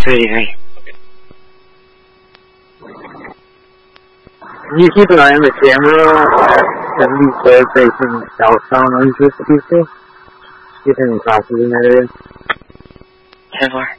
383. Can you keep an eye on the camera at 74 facing southbound on 252? See if anything crosses in that area. 10-4.